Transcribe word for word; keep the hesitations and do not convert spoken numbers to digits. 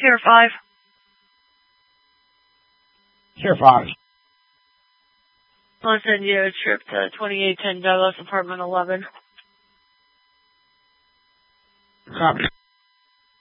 Tier five. Tier five. I'll send you a trip to twenty-eight ten Douglas, apartment eleven. Copy.